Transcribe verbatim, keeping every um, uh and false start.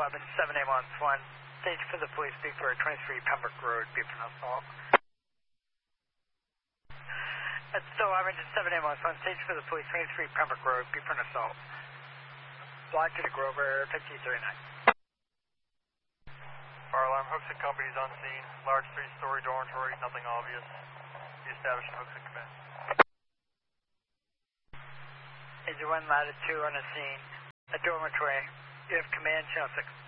eleven seven eight one one. Stage for the police, speak for twenty-three Pembroke Road, be for an assault. That's still eleven seven eight one one. Stage for the police, twenty-three Pembroke Road, be for an assault. Block to the Grover, fifty thirty-nine. Fire alarm, Hookson Company's on scene. Large three-story dormitory, nothing obvious. Be established in Hookson Command. Engine one, latitude two on the scene. A dormitory. You have command, channel six.